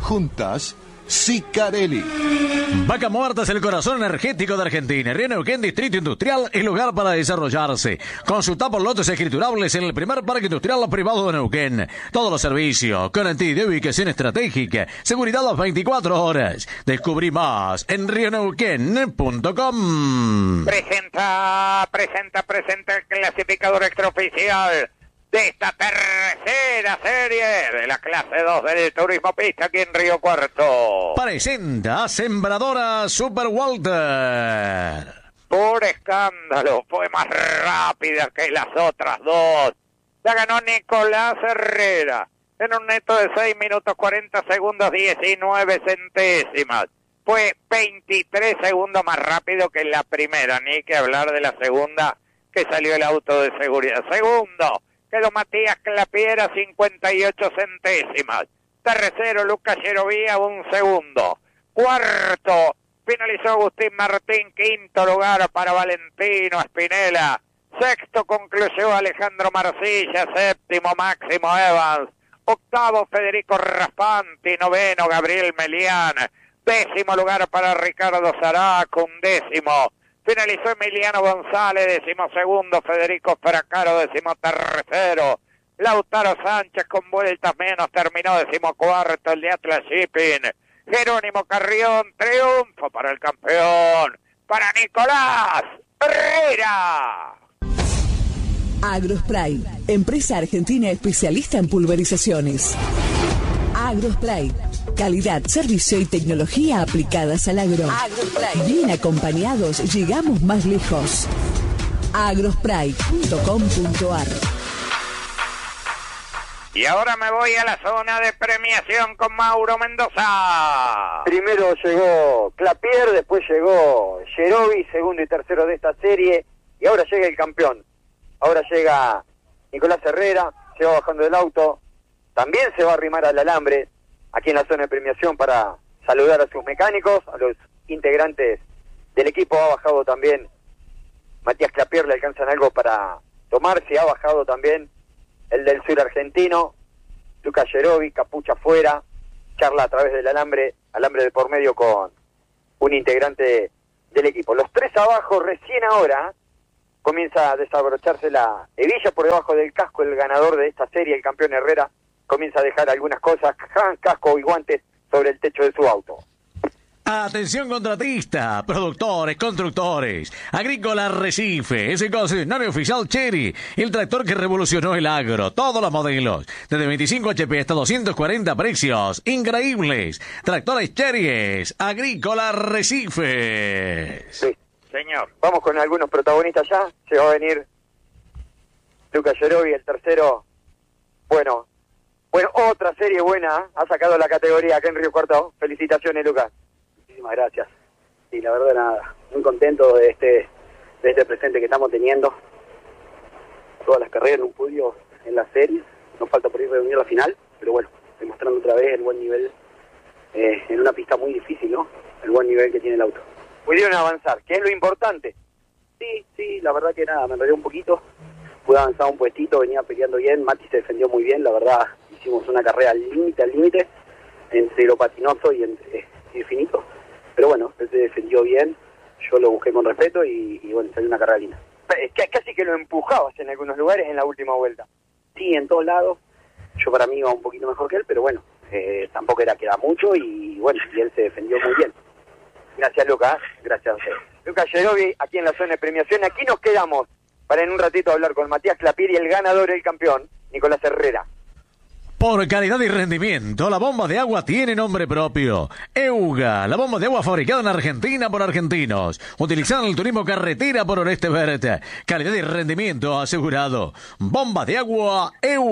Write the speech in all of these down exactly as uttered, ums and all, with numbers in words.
Juntas, Sicarelli. Vaca Muerta es el corazón energético de Argentina. Río Neuquén, Distrito Industrial, es lugar para desarrollarse. Consulta por lotes escriturables en el primer parque industrial privado de Neuquén. Todos los servicios, conectividad de ubicación estratégica, seguridad las veinticuatro horas. Descubrí más en rio neuquén punto com. Presenta, presenta, presenta el clasificador extraoficial de esta tercera serie de la clase dos del Turismo Pista aquí en Río Cuarto. Presenta Sembradora Super Walter. Por escándalo, fue más rápida que las otras dos. La ganó Nicolás Herrera en un neto de seis minutos cuarenta segundos diecinueve centésimas. Fue veintitrés segundos más rápido que la primera, ni que hablar de la segunda que salió el auto de seguridad. Segundo quedó Matías Clapiera, cincuenta y ocho centésimas. Tercero, Lucas Yerovía, un segundo. Cuarto, finalizó Agustín Martín. Quinto lugar para Valentino Espinela. Sexto concluyó Alejandro Marcilla. Séptimo, Máximo Evans. Octavo, Federico Raspanti. Noveno, Gabriel Melián. Décimo lugar para Ricardo Zaraco. Un décimo finalizó Emiliano González, decimosegundo, Federico Fracaro, decimotercero, Lautaro Sánchez con vueltas menos, terminó decimocuarto el de Atlas Shipping, Jerónimo Carrión, triunfo para el campeón, para Nicolás Herrera. Agrospray, empresa argentina especialista en pulverizaciones. Agrospray, calidad, servicio y tecnología aplicadas al agro. Agrospray. Bien acompañados, llegamos más lejos. agrospray punto com punto ar. Y ahora me voy a la zona de premiación con Mauro Mendoza. Primero llegó Clapier, después llegó Yerovi, segundo y tercero de esta serie, y ahora llega el campeón. Ahora llega Nicolás Herrera, se va bajando del auto, también se va a arrimar al alambre, aquí en la zona de premiación para saludar a sus mecánicos, a los integrantes del equipo. Ha bajado también Matías Clapier, le alcanzan algo para tomarse, ha bajado también el del sur argentino, Lucas Yerovi, capucha afuera, charla a través del alambre, alambre de por medio con un integrante del equipo. Los tres abajo, recién ahora comienza a desabrocharse la hebilla por debajo del casco, el ganador de esta serie, el campeón Herrera, comienza a dejar algunas cosas, casco y guantes sobre el techo de su auto. Atención contratista, productores, constructores. Agrícola Arrecife es el concesionario oficial Chery, el tractor que revolucionó el agro. Todos los modelos, desde veinticinco H P hasta doscientos cuarenta, precios increíbles. Tractores Chery, Agrícola Arrecife. Sí, señor. Vamos con algunos protagonistas ya. Se va a venir Lucas Yerovi, el tercero. Bueno, bueno, otra serie buena. Ha sacado la categoría acá en Río Cuarto. Felicitaciones, Lucas. Muchísimas gracias. Y la verdad, nada, muy contento de este de este presente que estamos teniendo. Todas las carreras en un podio en la serie. Nos falta por ir reunir la final, pero bueno, demostrando otra vez el buen nivel eh, en una pista muy difícil, ¿no? El buen nivel que tiene el auto. Pudieron avanzar, que es lo importante. Sí, sí, la verdad que nada, me enredé un poquito. Pude avanzar un puestito, venía peleando bien. Mati se defendió muy bien, la verdad, hicimos una carrera al límite, al límite, entre lo patinoso y entre y finito. Pero bueno, él se defendió bien, yo lo busqué con respeto y, y bueno, salió una carrera linda. Es que casi que lo empujabas en algunos lugares en la última vuelta. Sí, en todos lados. Yo para mí iba un poquito mejor que él, pero bueno, eh, tampoco era que da mucho y bueno, y él se defendió muy bien. Gracias, Lucas. Gracias a ustedes. Lucas Yerovi, aquí en la zona de premiación. Aquí nos quedamos para en un ratito hablar con Matías Clapier y el ganador, el campeón, Nicolás Herrera. Por calidad y rendimiento, la bomba de agua tiene nombre propio. EUGA, la bomba de agua fabricada en Argentina por argentinos, utilizada en el turismo carretera por Oeste Verde. Calidad y rendimiento asegurado. Bomba de agua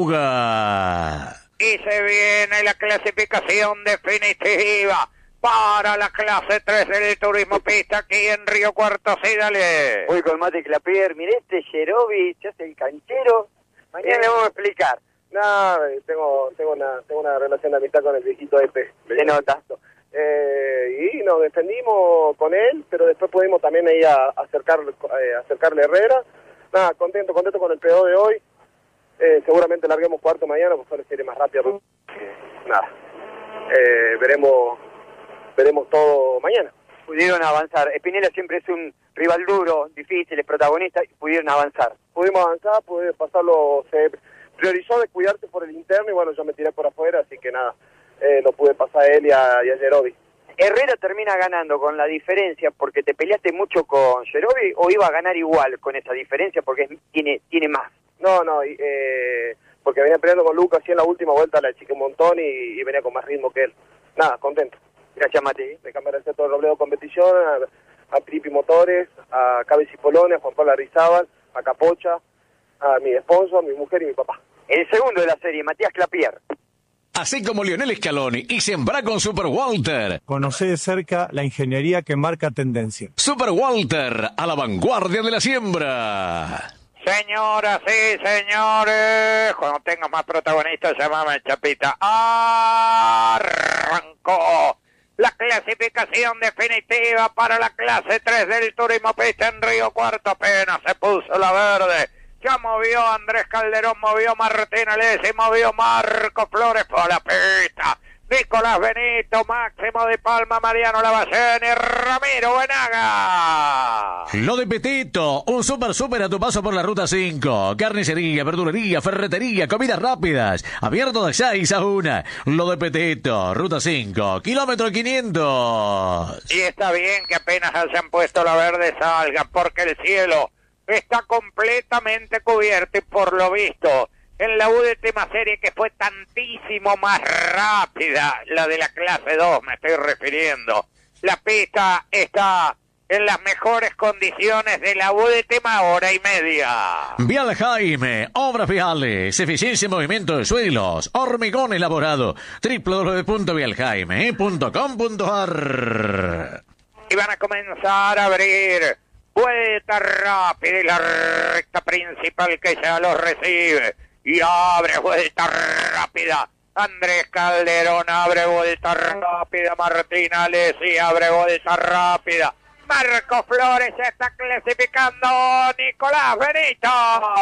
EUGA. Y se viene la clasificación definitiva para la clase tres del Turismo Pista aquí en Río Cuarto. Sí, dale. Voy con Mati Clapier. Miré este Yerovi, se hace el canchero. Mañana eh. le vamos a explicar. No, tengo tengo una tengo una relación de amistad con el viejito Epe. Se nota. Eh, y nos defendimos con él, pero después pudimos también ahí a, a acercar, eh, acercarle a Herrera. Nada, contento, contento con el P O de hoy. Eh, seguramente larguemos cuarto mañana, pues ahora sería más rápido. Eh, nada. eh, veremos, veremos todo mañana. Pudieron avanzar. Spinella siempre es un rival duro, difícil, es protagonista, y pudieron avanzar. Pudimos avanzar, pude pasarlo, se priorizó de cuidarte por el interno y bueno, yo me tiré por afuera, así que nada, eh, lo pude pasar a él y a, y a Yerobi. ¿Herrera termina ganando con la diferencia porque te peleaste mucho con Yerobi o iba a ganar igual con esa diferencia porque es, tiene tiene más? No, no, eh, porque venía peleando con Lucas y en la última vuelta la chiqué un montón y, y venía con más ritmo que él. Nada, contento. Gracias, Mati. Me cambié el sector Robledo Competición, a, a Tripi Motores, a Cabez y Polonia, a Juan Pablo Arrizábal, a Capocha, a mi esposo, a mi mujer y mi papá. El segundo de la serie, Matías Clapier. Así como Lionel Scaloni y sembrá con Super Walter. Conocé de cerca la ingeniería que marca tendencia. Super Walter, a la vanguardia de la siembra. Señoras y señores, cuando tengas más protagonistas, llámame Chapita. Arrancó la clasificación definitiva para la clase tres del Turismo Pista en Río Cuarto. Apenas se puso la verde. Ya movió Andrés Calderón, movió Martín Alessi, movió Marco Flores por la pista. Nicolás Benito, Máximo de Palma, Mariano Lavallén y Ramiro Benaga. Lo de Petito, un super super a tu paso por la ruta cinco. Carnicería, verdulería, ferretería, comidas rápidas. Abierto de seis a una. Lo de Petito, ruta cinco, kilómetro quinientos. Y está bien que apenas hayan puesto la verde salga, porque el cielo está completamente cubierto y por lo visto, en la última serie que fue tantísimo más rápida, la de la clase dos me estoy refiriendo, la pista está en las mejores condiciones de la última hora y media. Vial Jaime, obras viales, eficiencia en movimiento de suelos, hormigón elaborado, doble u doble u doble u punto vial jaime punto com punto a r. Y van a comenzar a abrir vuelta rápida y la recta principal que ya los recibe. Y abre vuelta rápida. Andrés Calderón abre vuelta rápida. Martín Alessi abre vuelta rápida. Marco Flores se está clasificando. Nicolás Benito.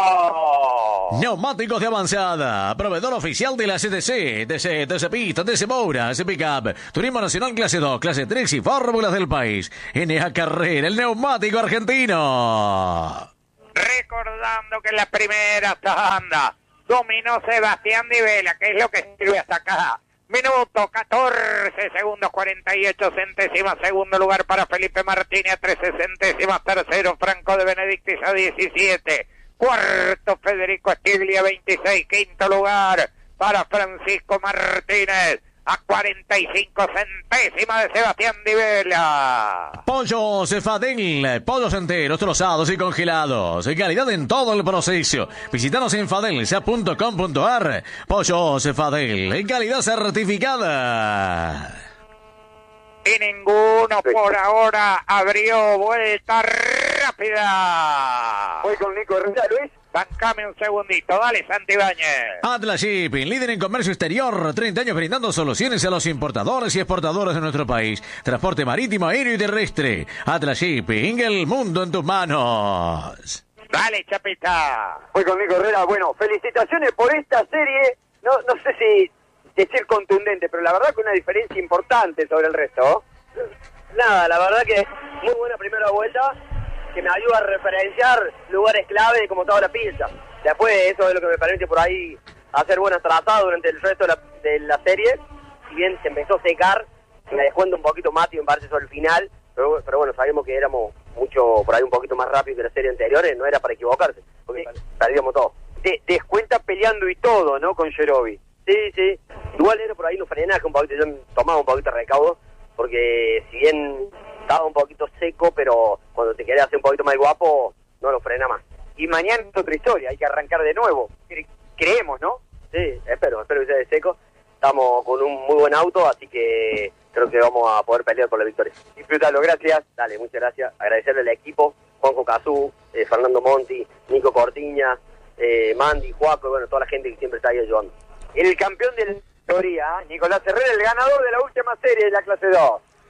Neumáticos de avanzada. Proveedor oficial de la C T C, T C, T C Pista, T C Moura, T C Pickup, Turismo Nacional Clase dos, Clase tres y Fórmulas del país. N A Carrera, el neumático argentino. Recordando que en la primera tanda dominó Sebastián Di Vela, que es lo que sirve hasta acá. Minuto catorce segundos cuarenta y ocho centésimas. Segundo lugar para Felipe Martínez a trece centésimas. Tercero Franco de Benedictis a diecisiete. Cuarto Federico Estiglia veintiséis. Quinto lugar para Francisco Martínez a cuarenta y cinco centésimas de Sebastián Di Vela. Pollo Cefadel, pollos enteros, trozados y congelados. Calidad en todo el proceso. Visítanos en fadelsa punto com punto a r. Pollo Cefadel, calidad certificada. Y ninguno por ahora abrió vuelta rápida. Voy con Nico Herrera, Luis. Bancame un segundito, dale Santibáñez. Atlas Shipping, líder en comercio exterior, treinta años brindando soluciones a los importadores y exportadores de nuestro país. Transporte marítimo, aéreo y terrestre. Atlas Shipping, el mundo en tus manos. Dale, Chapita. Voy con Nico Herrera. Bueno, felicitaciones por esta serie. No, no sé si decir contundente, pero la verdad que una diferencia importante sobre el resto. Nada, la verdad que muy buena primera vuelta, que me ayuda a referenciar lugares clave de cómo estaba la pista. Después eso es lo que me permite por ahí hacer buenas trazadas durante el resto de la, de la serie. Si bien se empezó a secar, me descuento un poquito más y me parece sobre el final, pero, pero bueno, sabemos que éramos mucho por ahí un poquito más rápido que la serie anterior, no era para equivocarse, porque sí, perdíamos todo. Te descuenta peleando y todo, ¿no? Con Yerobi. Sí, sí. Igual era por ahí un frenaje un poquito, yo tomaba un poquito de recaudo, porque si bien estaba un poquito seco, pero cuando te querés hacer un poquito más guapo, no lo frena más. Y mañana es otra historia, hay que arrancar de nuevo. Cre- creemos, ¿no? Sí, espero, espero que sea de seco. Estamos con un muy buen auto, así que creo que vamos a poder pelear por la victoria. Disfrútalo, gracias. Dale, muchas gracias. Agradecerle al equipo, Juanjo Cazú, eh, Fernando Monti, Nico Cortiña, eh, Mandy, Juaco, y bueno, toda la gente que siempre está ahí ayudando. El campeón de la historia, Nicolás Herrera, el ganador de la última serie de la clase dos.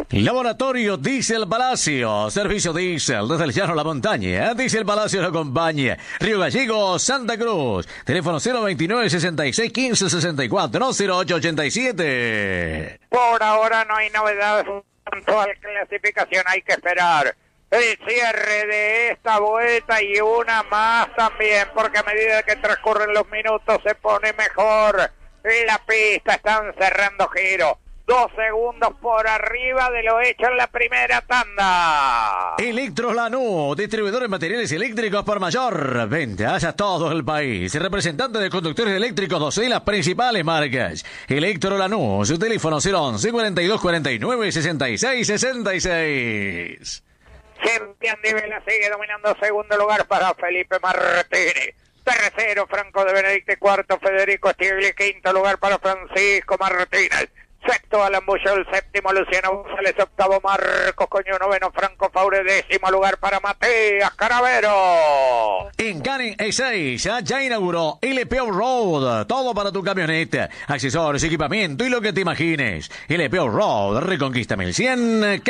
Laboratorio Diesel Palacio, servicio diésel desde el llano a la montaña. Diesel Palacio lo acompaña. Río Gallegos, Santa Cruz. Teléfono cero veintinueve, sesenta y seis, quince, sesenta y cuatro, no cero ocho ochenta y siete. Por ahora no hay novedades en cuanto a la clasificación, hay que esperar el cierre de esta vuelta y una más también, porque a medida que transcurren los minutos se pone mejor la pista, están cerrando giro. Dos segundos por arriba de lo hecho en la primera tanda. Electro Lanús, distribuidor de materiales eléctricos por mayor. Ventas a todo el país. Representante de conductores eléctricos dos de las principales marcas. Electro Lanús, su teléfono cero once, cuarenta y dos, cuarenta y nueve, sesenta y seis, sesenta y seis. Champion de Vela sigue dominando segundo lugar para Felipe Martínez. Tercero, Franco de Benedicto. Cuarto, Federico Stigli. Quinto lugar para Francisco Martínez. Sexto, Alan Bullol. Séptimo, Luciano González. Octavo, Marcos Coño. Noveno, Franco Faure. Décimo lugar para Matías Caravero. En Canin E seis ya inauguró L P Road. Todo para tu camioneta. Accesorios, equipamiento y lo que te imagines. L P Road. Reconquista mil cien.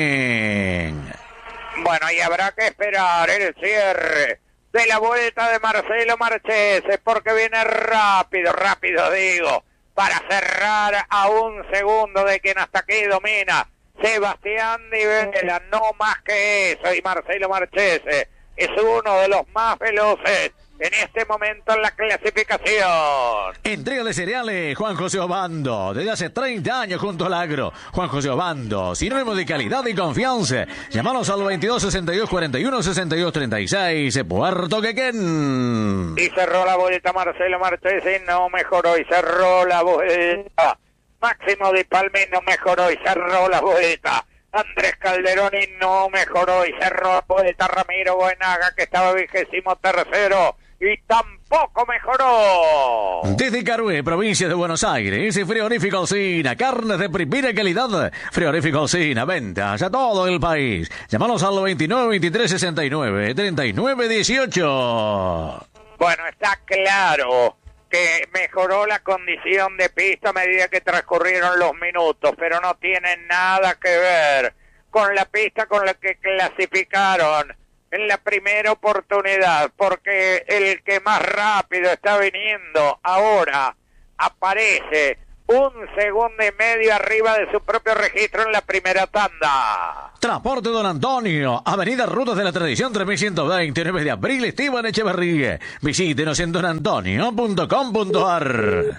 Canin. Bueno, y habrá que esperar el cierre de la vuelta de Marcelo Marchese, porque viene rápido, rápido digo, para cerrar a un segundo de quien hasta aquí domina Sebastián Di Vela, no más que eso, y Marcelo Marchese es uno de los más veloces en este momento en la clasificación. Entrega de cereales Juan José Obando, desde hace treinta años junto al agro. Juan José Obando, sinónimo de calidad y confianza. Llámanos al veintidós, sesenta y dos, cuarenta y uno, sesenta y dos, treinta y seis, Puerto Quequén. Y cerró la vuelta Marcelo Marchese, no mejoró y cerró la vuelta. Máximo Di Palmino mejoró y cerró la vuelta. Andrés Calderoni no mejoró y cerró la vuelta. Ramiro Buenaga, que estaba vigésimo tercero, y tampoco mejoró. Desde Carué, provincia de Buenos Aires, Frigorífico Alsina, carnes de primera calidad. Frigorífico Alsina, ventas a todo el país. Llámanos al veintinueve, veintitrés, sesenta y nueve, treinta y nueve, dieciocho. Bueno, está claro que mejoró la condición de pista a medida que transcurrieron los minutos, pero no tiene nada que ver con la pista con la que clasificaron en la primera oportunidad, porque el que más rápido está viniendo ahora aparece un segundo y medio arriba de su propio registro en la primera tanda. Transporte Don Antonio, Avenida Rutas de la Tradición tres mil ciento veinte, nueve de abril, Esteban Echeverría. Visítenos en don antonio punto com punto a r.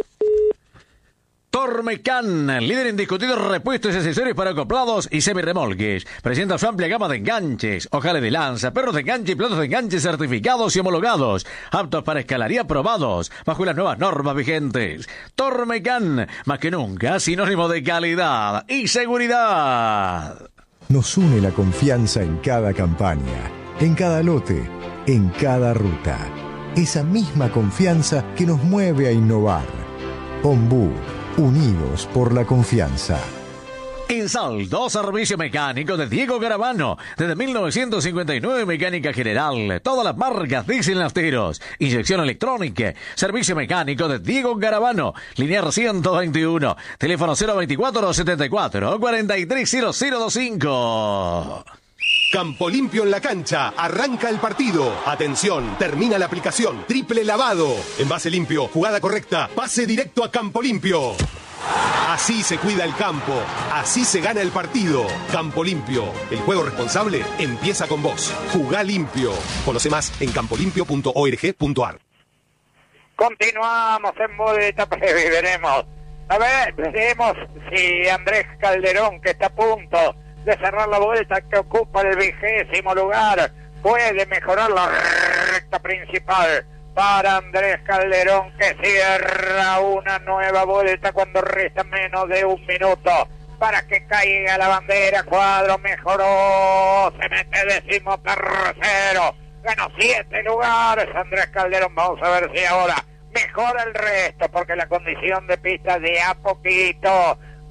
Tormecan, líder indiscutido en repuestos y accesorios para acoplados y semirremolques. Presenta su amplia gama de enganches, ojales de lanza, perros de enganche y platos de enganche certificados y homologados, aptos para escalar y aprobados bajo las nuevas normas vigentes. Tormecan, más que nunca, sinónimo de calidad y seguridad. Nos une la confianza en cada campaña, en cada lote, en cada ruta. Esa misma confianza que nos mueve a innovar. Ombú. Unidos por la confianza. En Salto, servicio mecánico de Diego Garavano. Desde mil novecientos cincuenta y nueve, mecánica general. Todas las marcas diesel nafteros. Inyección electrónica. Servicio mecánico de Diego Garavano. Linear ciento veintiuno. Teléfono cero veinticuatro, setenta y cuatro, cuarenta y tres, cero cero veinticinco. Campo Limpio en la cancha. Arranca el partido. Atención, termina la aplicación. Triple lavado. Envase limpio, jugada correcta. Pase directo a Campo Limpio. Así se cuida el campo. Así se gana el partido. Campo Limpio. El juego responsable empieza con vos. Jugá limpio. Conoce más en campo limpio punto org punto a r. Continuamos en vuelta, veremos. A ver, veremos si Andrés Calderón, que está a punto de cerrar la vuelta, que ocupa el vigésimo lugar, puede mejorar la recta principal para Andrés Calderón, que cierra una nueva vuelta cuando resta menos de un minuto para que caiga la bandera. Cuadro mejoró, se mete décimo tercero, ganó siete lugares Andrés Calderón. Vamos a ver si ahora mejora el resto, porque la condición de pista de a poquito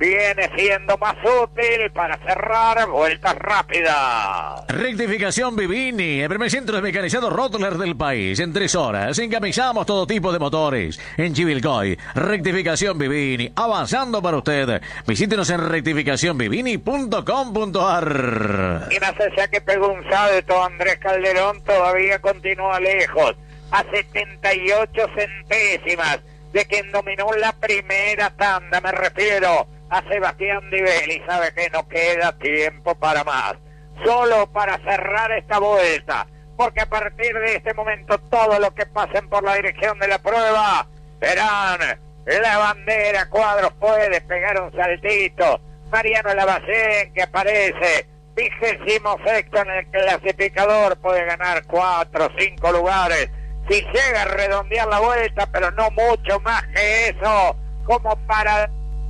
viene siendo más útil para cerrar vueltas rápidas. Rectificación Vivini, el primer centro de mecanizado Rottler del país. En tres horas encamisamos todo tipo de motores. En Chivilcoy, Rectificación Vivini, avanzando para usted. Visítenos en rectificación vivini punto com punto a r. Y no sé si a que pegó un salto Andrés Calderón, todavía continúa lejos, a setenta y ocho centésimas de quien dominó la primera tanda. Me refiero a Sebastián Divelli. Sabe que no queda tiempo para más, solo para cerrar esta vuelta, porque a partir de este momento todos los que pasen por la dirección de la prueba verán la bandera. Cuadros puede pegar un saltito. Mariano Lavallén, que aparece vigésimo sexto en el clasificador, puede ganar cuatro o cinco lugares si llega a redondear la vuelta, pero no mucho más que eso, como para...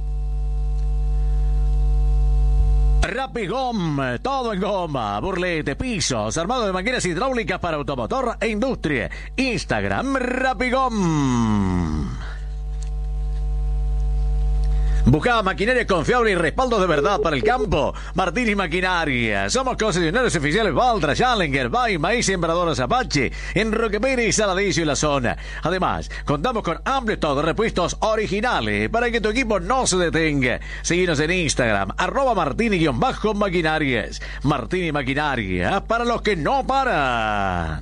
Rapigom, todo en goma, burlete, pisos, armado de máquinas hidráulicas para automotor e industria. Instagram Rapigom. Busca maquinaria confiable y respaldo de verdad para el campo. Martini Maquinaria. Somos concesionarios oficiales Valtra, Challenger, Bay, Maíz, Sembradoras Apache, en Roque Pérez, Saladillo y la zona. Además, contamos con amplio stock de repuestos originales para que tu equipo no se detenga. Síguenos en Instagram, arroba Martini-Maquinarias. Martini Maquinaria, para los que no paran.